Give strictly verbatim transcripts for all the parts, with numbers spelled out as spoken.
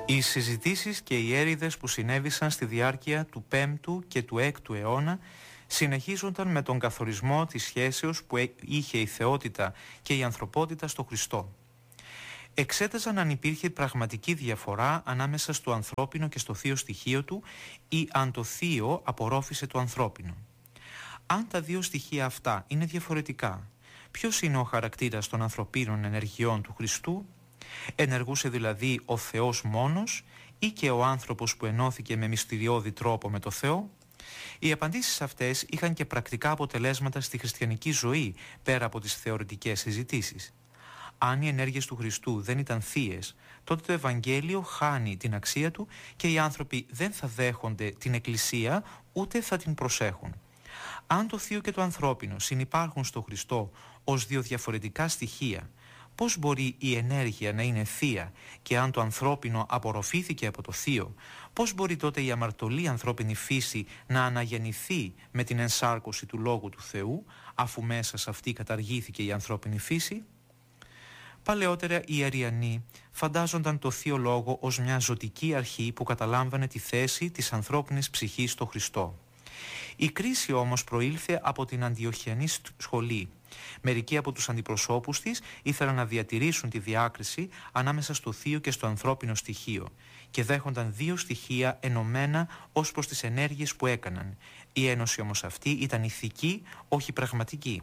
Οι συζητήσεις και οι έρηδες που συνέβησαν στη διάρκεια του πέμπτου και του έκτου αιώνα συνεχίζονταν με τον καθορισμό της σχέσεως που είχε η θεότητα και η ανθρωπότητα στο Χριστό. Εξέταζαν αν υπήρχε πραγματική διαφορά ανάμεσα στο ανθρώπινο και στο θείο στοιχείο του ή αν το θείο απορρόφησε το ανθρώπινο. Αν τα δύο στοιχεία αυτά είναι διαφορετικά, ποιος είναι ο χαρακτήρας των ανθρωπίνων ενεργειών του Χριστού? Ενεργούσε δηλαδή ο Θεός μόνος ή και ο άνθρωπος που ενώθηκε με μυστηριώδη τρόπο με το Θεό? Οι απαντήσεις αυτές είχαν και πρακτικά αποτελέσματα στη χριστιανική ζωή πέρα από τις θεωρητικές συζητήσεις. Αν οι ενέργειες του Χριστού δεν ήταν θείες, τότε το Ευαγγέλιο χάνει την αξία του και οι άνθρωποι δεν θα δέχονται την Εκκλησία ούτε θα την προσέχουν. Αν το θείο και το ανθρώπινο συνυπάρχουν στο Χριστό ως δύο διαφορετικά στοιχεία, πώς μπορεί η ενέργεια να είναι θεία και αν το ανθρώπινο απορροφήθηκε από το θείο, πώς μπορεί τότε η αμαρτωλή ανθρώπινη φύση να αναγεννηθεί με την ενσάρκωση του Λόγου του Θεού, αφού μέσα σε αυτή καταργήθηκε η ανθρώπινη φύση? Παλαιότερα οι Αριανοί φαντάζονταν το Θείο Λόγο ως μια ζωτική αρχή που καταλάμβανε τη θέση της ανθρώπινης ψυχής στο Χριστό. Η κρίση όμως προήλθε από την Αντιοχιανή σχολή. Μερικοί από τους αντιπροσώπους της ήθελαν να διατηρήσουν τη διάκριση ανάμεσα στο θείο και στο ανθρώπινο στοιχείο και δέχονταν δύο στοιχεία ενωμένα ως προς τις ενέργειες που έκαναν. Η ένωση όμως αυτή ήταν ηθική, όχι πραγματική.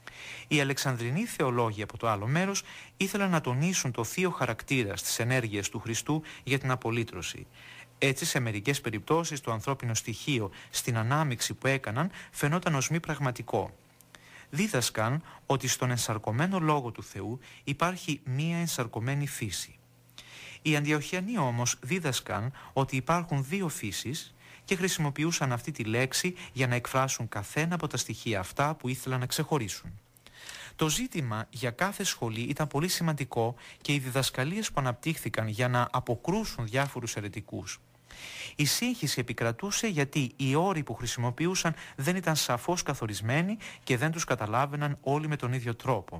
Οι Αλεξανδρινοί θεολόγοι από το άλλο μέρος ήθελαν να τονίσουν το θείο χαρακτήρα στις ενέργειες του Χριστού για την απολύτρωση. Έτσι, σε μερικές περιπτώσεις το ανθρώπινο στοιχείο στην ανάμειξη που έκαναν φαινόταν ως μη πραγματικό. Δίδασκαν ότι στον ενσαρκωμένο Λόγο του Θεού υπάρχει μία ενσαρκωμένη φύση. Οι Αντιοχιανοί όμως δίδασκαν ότι υπάρχουν δύο φύσεις και χρησιμοποιούσαν αυτή τη λέξη για να εκφράσουν καθένα από τα στοιχεία αυτά που ήθελαν να ξεχωρίσουν. Το ζήτημα για κάθε σχολή ήταν πολύ σημαντικό και οι διδασκαλίες που αναπτύχθηκαν για να αποκρούσουν διάφορους αιρετικούς. Η σύγχυση επικρατούσε γιατί οι όροι που χρησιμοποιούσαν δεν ήταν σαφώς καθορισμένοι και δεν τους καταλάβαιναν όλοι με τον ίδιο τρόπο.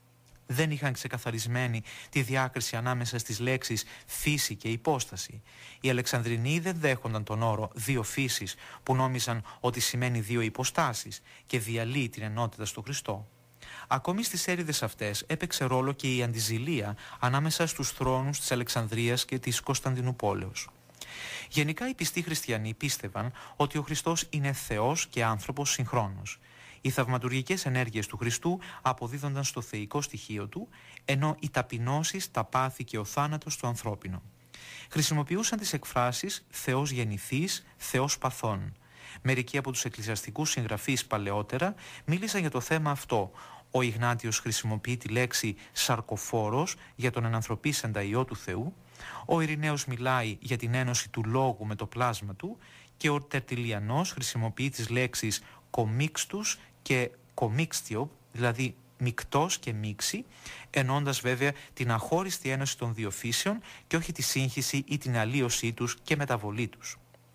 Δεν είχαν ξεκαθαρισμένη τη διάκριση ανάμεσα στις λέξεις φύση και υπόσταση. Οι Αλεξανδρινοί δεν δέχονταν τον όρο δύο φύσεις που νόμιζαν ότι σημαίνει δύο υποστάσεις και διαλύει την ενότητα στο Χριστό. Ακόμη στις έρηδες αυτές έπαιξε ρόλο και η αντιζηλία ανάμεσα στους θρόνους της Αλεξανδρίας και της Κωνσταντινούπολεως. Γενικά οι πιστοί χριστιανοί πίστευαν ότι ο Χριστός είναι Θεός και άνθρωπος συγχρόνως. Οι θαυματουργικές ενέργειες του Χριστού αποδίδονταν στο θεϊκό στοιχείο του, ενώ οι ταπεινώσεις, τα πάθη και ο θάνατος στο ανθρώπινο. Χρησιμοποιούσαν τις εκφράσεις Θεός γεννηθής, Θεός παθών. Μερικοί από τους εκκλησιαστικούς συγγραφείς παλαιότερα μίλησαν για το θέμα αυτό. Ο Ιγνάτιος χρησιμοποιεί τη λέξη σαρκοφόρος για τον ενανθρωπίσαντα Υιό του Θεού. Ο Ειρηναίος μιλάει για την ένωση του Λόγου με το πλάσμα του και ο Τερτιλιανός χρησιμοποιεί τις λέξεις κομίξτους και κομίξτιο, δηλαδή μικτός και μίξη, ενώντας βέβαια την αχώριστη ένωση των δύο φύσεων και όχι τη σύγχυση ή την αλλίωσή τους και μεταβολή τους.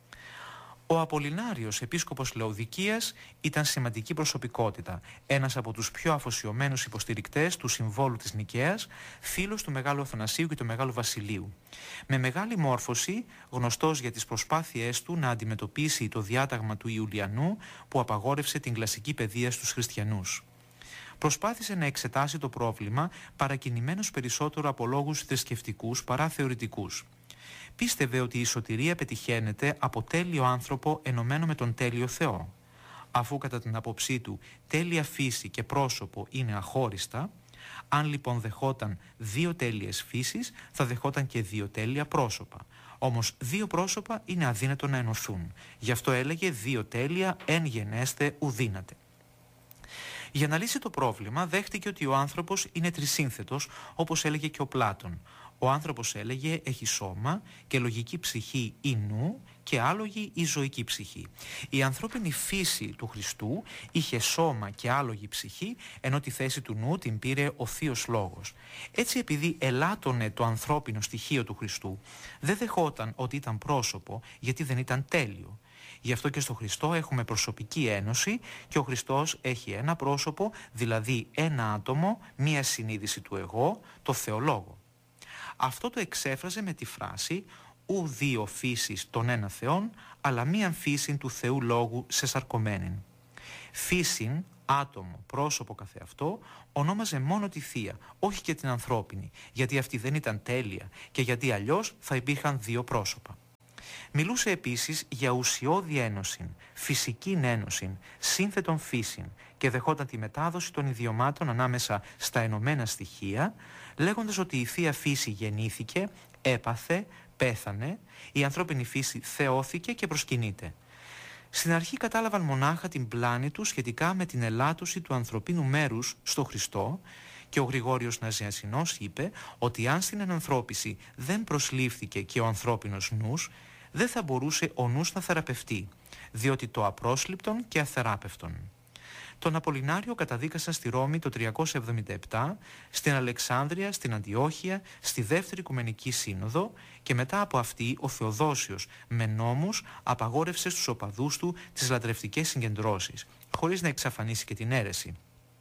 Ο Απολινάριος, επίσκοπος Λαοδικίας, ήταν σημαντική προσωπικότητα, ένας από τους πιο αφοσιωμένους υποστηρικτές του Συμβόλου της Νικαίας, φίλος του Μεγάλου Αθανασίου και του Μεγάλου Βασιλείου. Με μεγάλη μόρφωση, γνωστός για τις προσπάθειές του να αντιμετωπίσει το διάταγμα του Ιουλιανού που απαγόρευσε την κλασική παιδεία στους χριστιανούς. Προσπάθησε να εξετάσει το πρόβλημα παρακινημένος περισσότερο από λόγους θρησκευτικούς παρά θεωρητικούς. Πίστευε ότι η σωτηρία πετυχαίνεται από τέλειο άνθρωπο ενωμένο με τον τέλειο Θεό. Αφού κατά την άποψή του τέλεια φύση και πρόσωπο είναι αχώριστα, αν λοιπόν δεχόταν δύο τέλειες φύσεις, θα δεχόταν και δύο τέλεια πρόσωπα. Όμως δύο πρόσωπα είναι αδύνατο να ενωθούν. Γι' αυτό έλεγε δύο τέλεια εν γενέστε ουδύνατε. Για να λύσει το πρόβλημα δέχτηκε ότι ο άνθρωπος είναι τρισύνθετος, όπως έλεγε και ο Πλάτων. Ο άνθρωπος, έλεγε, έχει σώμα και λογική ψυχή ή νου και άλογη ή ζωική ψυχή. Η ανθρώπινη φύση του Χριστού είχε σώμα και άλογη ψυχή, ενώ τη θέση του νου την πήρε ο Θείος Λόγος. Έτσι, επειδή ελάττωνε το ανθρώπινο στοιχείο του Χριστού, δεν δεχόταν ότι ήταν πρόσωπο, γιατί δεν ήταν τέλειο. Γι' αυτό και στο Χριστό έχουμε προσωπική ένωση και ο Χριστός έχει ένα πρόσωπο, δηλαδή ένα άτομο, μία συνείδηση του εγώ, το Θεολόγο. Αυτό το εξέφραζε με τη φράση «ου δύο φύσεις των ένα Θεών, αλλά μίαν φύσιν του Θεού Λόγου σε σαρκωμένην». Φύσιν, άτομο, πρόσωπο καθεαυτό, ονόμαζε μόνο τη Θεία, όχι και την ανθρώπινη, γιατί αυτή δεν ήταν τέλεια και γιατί αλλιώς θα υπήρχαν δύο πρόσωπα. Μιλούσε επίσης για ουσιώδη ένωσιν, φυσικήν ένωσιν, σύνθετον φύσιν και δεχόταν τη μετάδοση των ιδιωμάτων ανάμεσα στα ενωμένα στοιχεία, λέγοντας ότι η Θεία Φύση γεννήθηκε, έπαθε, πέθανε, η ανθρώπινη φύση θεώθηκε και προσκυνείται. Στην αρχή κατάλαβαν μονάχα την πλάνη του σχετικά με την ελάττωση του ανθρωπίνου μέρους στο Χριστό και ο Γρηγόριος Ναζιανσινός είπε ότι αν στην ενανθρώπιση δεν προσλήφθηκε και ο ανθρώπινος νους, δεν θα μπορούσε ο νους να θεραπευτεί, διότι το απρόσληπτον και αθεράπευτον. Τον Απολινάριο καταδίκασαν στη Ρώμη το τριακόσια εβδομήντα επτά, στην Αλεξάνδρεια, στην Αντιόχεια, στη Δεύτερη Οικουμενική Σύνοδο και μετά από αυτή ο Θεοδόσιος με νόμους απαγόρευσε στους οπαδούς του τις λατρευτικές συγκεντρώσεις, χωρίς να εξαφανίσει και την αίρεση.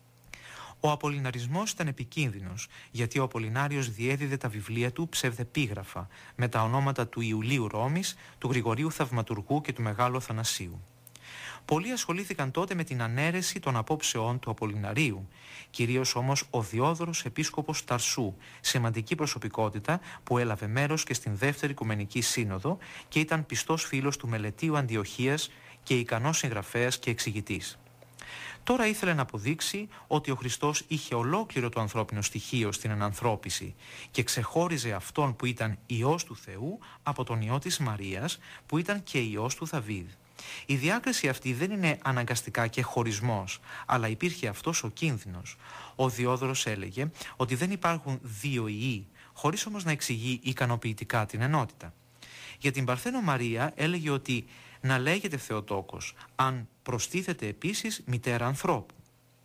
Ο Απολιναρισμός ήταν επικίνδυνος, γιατί ο Απολινάριος διέδιδε τα βιβλία του ψευδεπίγραφα με τα ονόματα του Ιουλίου Ρώμης, του Γρηγορίου Θαυματουργού και του Μεγάλου Αθανασίου. Πολλοί ασχολήθηκαν τότε με την ανέρεση των απόψεών του Απολιναρίου, κυρίως όμως ο Διόδωρος Επίσκοπος Ταρσού, σημαντική προσωπικότητα που έλαβε μέρος και στην Δεύτερη Οικουμενική Σύνοδο και ήταν πιστός φίλος του Μελετίου Αντιοχίας και ικανός συγγραφέας και εξηγητής. Τώρα ήθελε να αποδείξει ότι ο Χριστός είχε ολόκληρο το ανθρώπινο στοιχείο στην ενανθρώπιση και ξεχώριζε αυτόν που ήταν Υιός του Θεού από τον Υιό της Μαρίας που ήταν και Υιός του Δαβίδ. Η διάκριση αυτή δεν είναι αναγκαστικά και χωρισμός, αλλά υπήρχε αυτός ο κίνδυνος. Ο Διόδωρος έλεγε ότι δεν υπάρχουν δύο Υιοί, χωρίς όμως να εξηγεί ικανοποιητικά την ενότητα. Για την Παρθένο Μαρία έλεγε ότι να λέγεται Θεοτόκος, αν προστίθεται επίσης μητέρα ανθρώπου.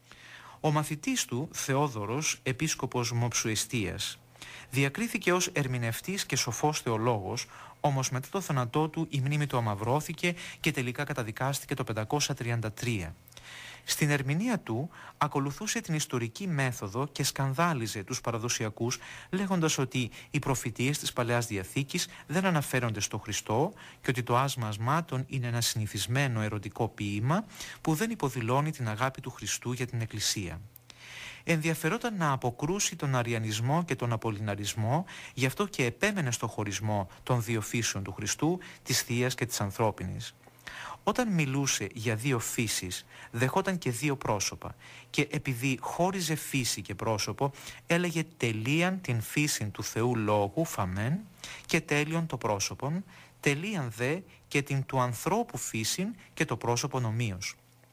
Ο μαθητής του, Θεόδωρος, επίσκοπος Μοψουεστίας, διακρίθηκε ως ερμηνευτής και σοφός θεολόγος, όμως μετά το θάνατό του η μνήμη του αμαυρώθηκε και τελικά καταδικάστηκε το πεντακόσια τριάντα τρία. Στην ερμηνεία του ακολουθούσε την ιστορική μέθοδο και σκανδάλιζε τους παραδοσιακούς, λέγοντας ότι οι προφητείες της Παλαιάς Διαθήκης δεν αναφέρονται στο Χριστό και ότι το άσμα ασμάτων είναι ένα συνηθισμένο ερωτικό ποίημα που δεν υποδηλώνει την αγάπη του Χριστού για την Εκκλησία. Ενδιαφερόταν να αποκρούσει τον αριανισμό και τον απολιναρισμό, γι' αυτό και επέμενε στο χωρισμό των δύο φύσεων του Χριστού, της Θείας και της ανθρώπινης. Όταν μιλούσε για δύο φύσεις, δεχόταν και δύο πρόσωπα και επειδή χώριζε φύση και πρόσωπο, έλεγε τελείαν την φύση του Θεού Λόγου, φαμέν, και τέλειον το πρόσωπον, τελείαν δε και την του ανθρώπου φύσιν και το πρόσωπον ομοίως.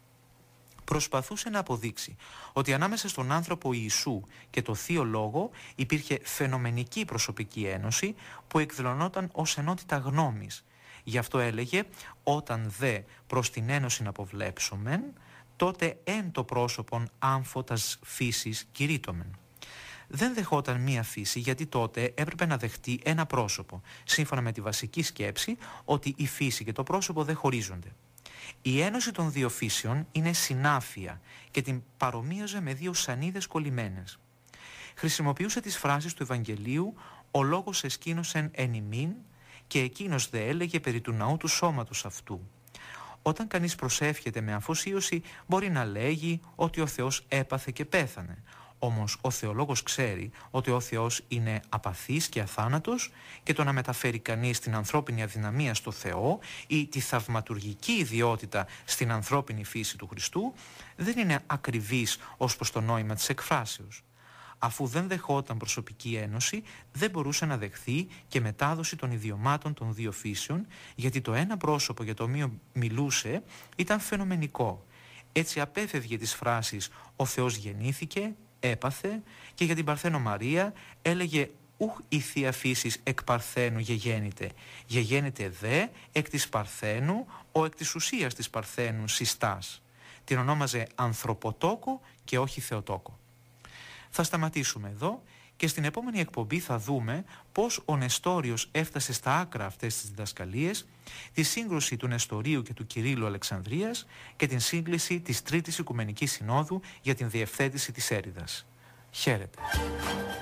Προσπαθούσε να αποδείξει ότι ανάμεσα στον άνθρωπο Ιησού και το Θείο Λόγο υπήρχε φαινομενική προσωπική ένωση που εκδηλωνόταν ως ενότητα γνώμης. Γι' αυτό έλεγε «Όταν δε προς την ένωση να αποβλέψομεν, τότε εν το πρόσωπον άμφωτας φύσης κηρύττομεν». Δεν δεχόταν μία φύση γιατί τότε έπρεπε να δεχτεί ένα πρόσωπο, σύμφωνα με τη βασική σκέψη ότι η φύση και το πρόσωπο δεν χωρίζονται. Η ένωση των δύο φύσεων είναι συνάφεια και την παρομοίαζε με δύο σανίδες κολλημένες. Χρησιμοποιούσε τις φράσεις του Ευαγγελίου «Ο λόγος εσκήνωσεν εν ημίν» και εκείνος δε έλεγε περί του ναού του σώματος αυτού. Όταν κανείς προσεύχεται με αφοσίωση μπορεί να λέγει ότι ο Θεός έπαθε και πέθανε. Όμως ο θεολόγος ξέρει ότι ο Θεός είναι απαθής και αθάνατος και το να μεταφέρει κανείς την ανθρώπινη αδυναμία στο Θεό ή τη θαυματουργική ιδιότητα στην ανθρώπινη φύση του Χριστού δεν είναι ακριβής ως προς το νόημα της εκφράσεως. Αφού δεν δεχόταν προσωπική ένωση, δεν μπορούσε να δεχθεί και μετάδοση των ιδιωμάτων των δύο φύσεων, γιατί το ένα πρόσωπο για το οποίο μιλούσε ήταν φαινομενικό. Έτσι απέφευγε τις φράσεις «Ο Θεός γεννήθηκε», «έπαθε» και για την Παρθένο Μαρία έλεγε «Ουχ η Θεία Φύσης εκ Παρθένου γεγέννηται, γεγέννηται δε εκ της Παρθένου ο εκ της ουσίας της Παρθένου συστάς». Την ονόμαζε Ανθρωποτόκο και όχι Θεοτόκο. Θα σταματήσουμε εδώ και στην επόμενη εκπομπή θα δούμε πώς ο Νεστόριος έφτασε στα άκρα αυτές τις διδασκαλίες, τη σύγκρουση του Νεστορίου και του Κυρίλλου Αλεξανδρίας και την σύγκληση της Τρίτης Οικουμενικής Συνόδου για την διευθέτηση της έρηδας. Χαίρετε.